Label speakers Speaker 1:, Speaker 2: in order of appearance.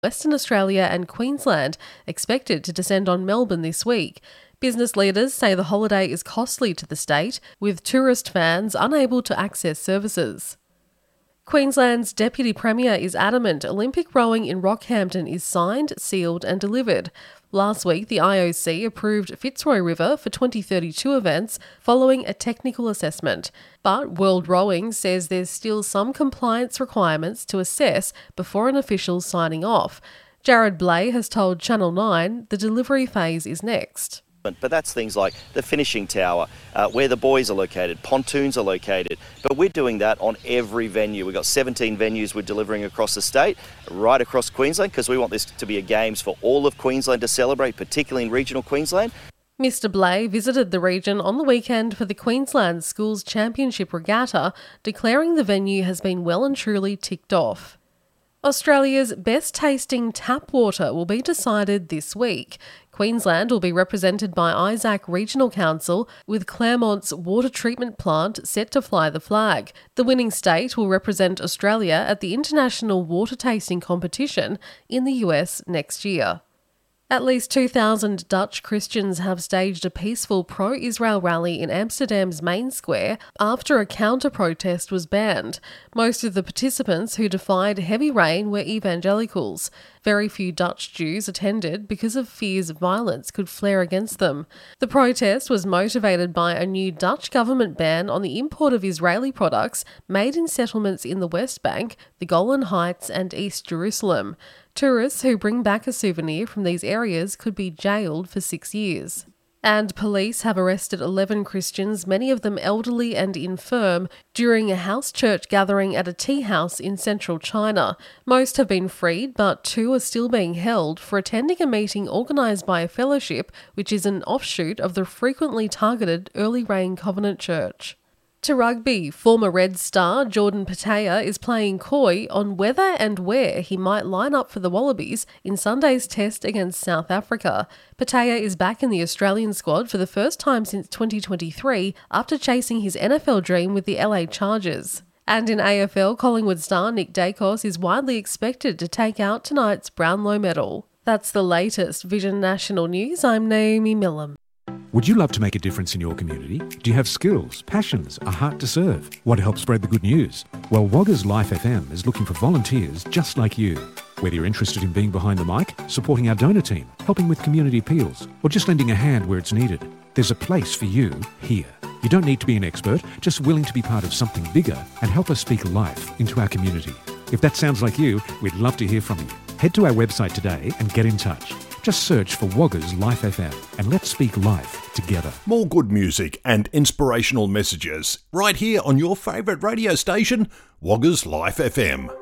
Speaker 1: Western Australia and Queensland, expected to descend on Melbourne this week. Business leaders say the holiday is costly to the state, with tourist fans unable to access services. Queensland's Deputy Premier is adamant Olympic rowing in Rockhampton is signed, sealed and delivered. Last week, the IOC approved Fitzroy River for 2032 events following a technical assessment. But World Rowing says there's still some compliance requirements to assess before an official signing off. Jared Blay has told Channel 9 the delivery phase is next.
Speaker 2: But that's things like the finishing tower, where the buoys are located, pontoons are located. But we're doing that on every venue. We've got 17 venues we're delivering across the state, right across Queensland, because we want this to be a Games for all of Queensland to celebrate, particularly in regional Queensland.
Speaker 1: Mr Blay visited the region on the weekend for the Queensland Schools Championship Regatta, declaring the venue has been well and truly ticked off. Australia's best tasting tap water will be decided this week. Queensland will be represented by Isaac Regional Council, with Claremont's water treatment plant set to fly the flag. The winning state will represent Australia at the International Water Tasting Competition in the US next year. At least 2,000 Dutch Christians have staged a peaceful pro-Israel rally in Amsterdam's main square after a counter-protest was banned. Most of the participants who defied heavy rain were evangelicals. Very few Dutch Jews attended because of fears violence could flare against them. The protest was motivated by a new Dutch government ban on the import of Israeli products made in settlements in the West Bank, the Golan Heights and East Jerusalem. Tourists who bring back a souvenir from these areas could be jailed for 6 years. And police have arrested 11 Christians, many of them elderly and infirm, during a house church gathering at a tea house in central China. Most have been freed, but 2 are still being held for attending a meeting organised by a fellowship, which is an offshoot of the frequently targeted Early Rain Covenant Church. To rugby, former Reds star Jordan Petaia is playing coy on whether and where he might line up for the Wallabies in Sunday's test against South Africa. Petaia is back in the Australian squad for the first time since 2023 after chasing his NFL dream with the LA Chargers. And in AFL, Collingwood star Nick Dacos is widely expected to take out tonight's Brownlow medal. That's the latest Vision National News. I'm Naomi Millam.
Speaker 3: Would you love to make a difference in your community? Do you have skills, passions, a heart to serve? Want to help spread the good news? Well, Woggers Life FM is looking for volunteers just like you. Whether you're interested in being behind the mic, supporting our donor team, helping with community appeals, or just lending a hand where it's needed, there's a place for you here. You don't need to be an expert, just willing to be part of something bigger and help us speak life into our community. If that sounds like you, we'd love to hear from you. Head to our website today and get in touch. Just search for Woggers Life FM and let's speak life together.
Speaker 4: More good music and inspirational messages right here on your favourite radio station, Woggers Life FM.